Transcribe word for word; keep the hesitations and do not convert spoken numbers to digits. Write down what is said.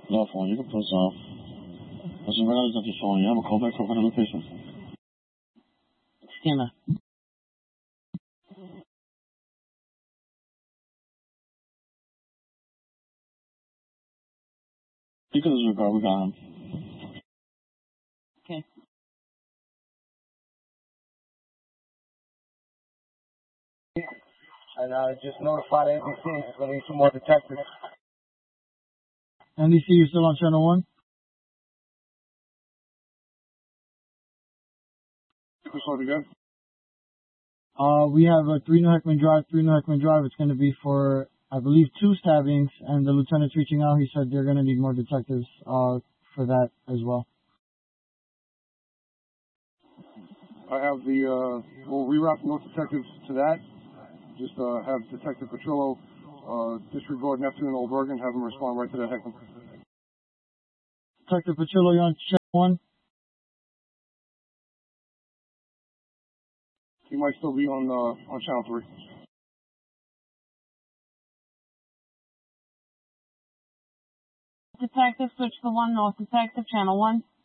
No phone, you can put us off. Listen, we're not exactly phone. You have a callback for whatever location. Scanner. You can just go, we got him. Okay. And uh, just notify the N B C. It's going to need some more detectives. N B C, you still on channel one? This one again? Uh, we have a three New Heckman Drive, three New Heckman Drive. It's going to be for, I believe, two stabbings, and the lieutenant's reaching out. He said they're going to need more detectives, uh, for that as well. I have the, uh, we'll reroute those detectives to that. Just, uh, have Detective Petrillo, uh, disregard Neptune and Old Oregon, have him respond right to that Heckman. Detective Petrillo, you're on channel one? He might still be on, uh, on channel three. Detective, switch to one North Detective, channel one.